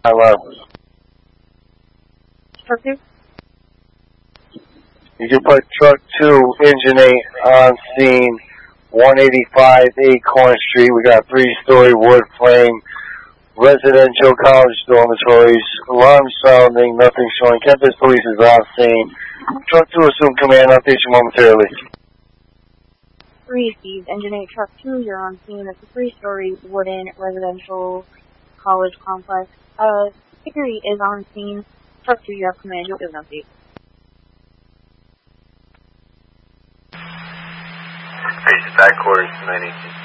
Hello. Truck 2? You can put truck 2, engine 8 on scene, 185 Acorn Street. We got 3-story wood frame, residential college dormitories, alarm sounding, nothing showing. Campus police is on scene. Truck 2 assume command, update you momentarily. 3 Steve, engine 8, truck 2, you're on scene at the 3-story wooden residential college complex. Security is on scene. Truck 2, you have command, you'll give an update. Back quarters, 92.